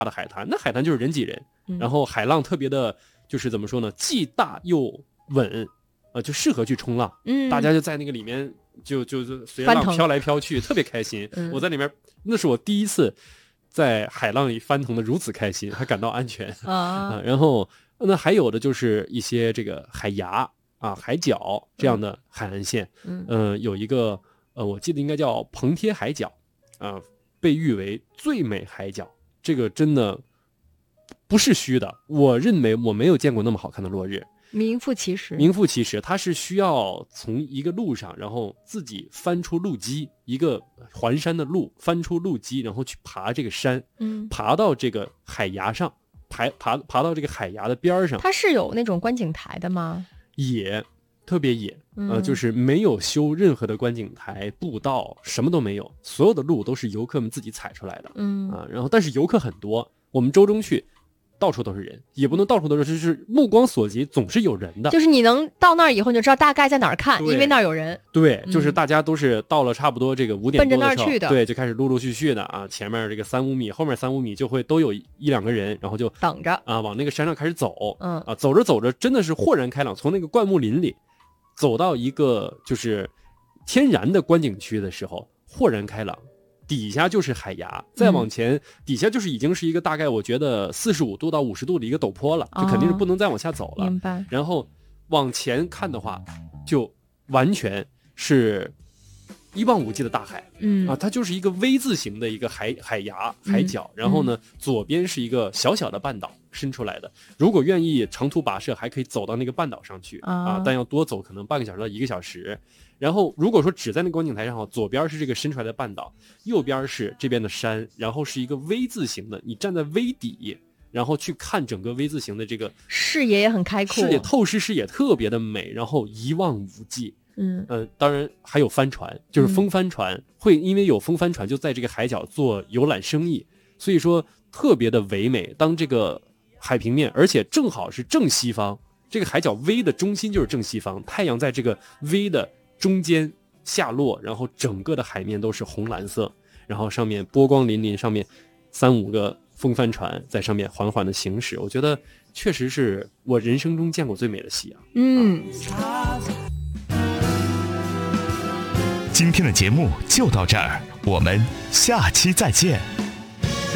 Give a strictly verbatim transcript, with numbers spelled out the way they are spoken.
的海滩，那海滩就是人挤人，然后海浪特别的，就是怎么说呢，既大又稳，呃，就适合去冲浪。嗯，大家就在那个里面就就就随着浪飘来飘去，特别开心。嗯、我在里面，那是我第一次在海浪里翻腾的如此开心，还感到安全啊、呃。然后那还有的就是一些这个海牙啊、海角这样的海岸线，嗯、呃，有一个呃，我记得应该叫蓬贴海角啊、呃，被誉为最美海角。这个真的不是虚的，我认为我没有见过那么好看的落日， 名副其实。 名副其实，它是需要从一个路上，然后自己翻出路基，一个环山的路，翻出路基，然后去爬这个山，嗯，爬到这个海崖上，爬爬爬到这个海崖的边上。 它是有那种观景台的吗？ 野，特别野，呃，就是没有修任何的观景台、步道，什么都没有，所有的路都是游客们自己踩出来的，嗯啊，然后但是游客很多，我们周中去，到处都是人，也不能到处都是，就是目光所及总是有人的， 就是你能到那儿以后你就知道大概在哪儿看，因为那儿有人。 对，就是大家都是到了差不多这个五点多的时候， 奔着那儿去的， 对，就开始陆陆续续的啊，前面这个三五米，后面三五米就会都有一两个人，然后就等着啊，往那个山上开始走，嗯啊，走着走着真的是豁然开朗，从那个灌木林里走到一个就是天然的观景区的时候，豁然开朗。底下就是海崖，再往前、嗯、底下就是已经是一个大概我觉得四十五度到五十度的一个陡坡了，就肯定是不能再往下走了。 明白。 然后往前看的话，就完全是一望无际的大海。嗯啊，它就是一个 V 字形的一个海海崖海角、嗯，然后呢、嗯，左边是一个小小的半岛伸出来的。如果愿意长途跋涉，还可以走到那个半岛上去 啊, 啊，但要多走可能半个小时到一个小时。然后如果说只在那个观景台上，左边是这个伸出来的半岛，右边是这边的山，然后是一个 V 字形的，你站在 V 底，然后去看整个 V 字形的这个视野也很开阔， 视野透视视野特别的美，然后一望无际。嗯呃，当然还有帆船，就是风帆船、嗯、会因为有风帆船就在这个海角做游览生意，所以说特别的唯美。当这个海平面，而且正好是正西方，这个海角 V 的中心就是正西方，太阳在这个 V 的中间下落，然后整个的海面都是红蓝色，然后上面波光粼粼，上面三五个风帆船在上面缓缓的行驶，我觉得确实是我人生中见过最美的夕阳。 嗯， 今天的节目就到这儿，我们下期再见。